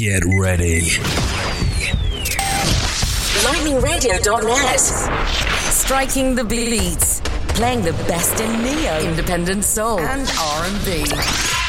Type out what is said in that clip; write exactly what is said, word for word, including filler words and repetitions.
Get ready. lightning radio dot net. Striking the beats. Playing the best in neo, independent soul, and R and B.